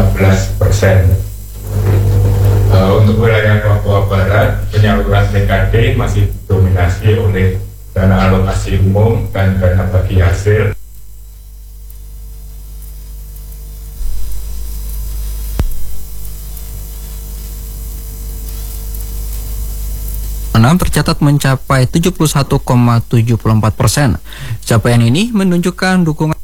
15%. Untuk wilayah Papua Barat, penyaluran TKD masih didominasi oleh dana alokasi umum dan dana bagi hasil. Tercatat mencapai 71,74%. Capaian ini menunjukkan dukungan